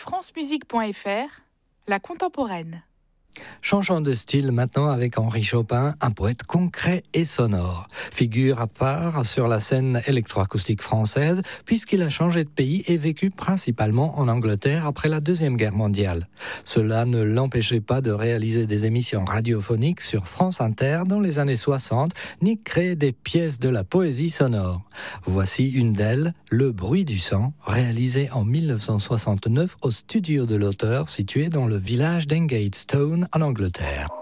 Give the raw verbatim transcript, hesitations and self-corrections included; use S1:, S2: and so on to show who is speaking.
S1: francemusique point f r, la contemporaine.
S2: Changeons de style maintenant avec Henri Chopin, un poète concret et sonore. Figure à part sur la scène électroacoustique française, puisqu'il a changé de pays et vécu principalement en Angleterre après la Deuxième Guerre mondiale. Cela ne l'empêchait pas de réaliser des émissions radiophoniques sur France Inter dans les années soixante, ni créer des pièces de la poésie sonore. Voici une d'elles, Le bruit du sang, réalisé en dix-neuf cent soixante-neuf au studio de l'auteur situé dans le village d'Engatestone en Angleterre.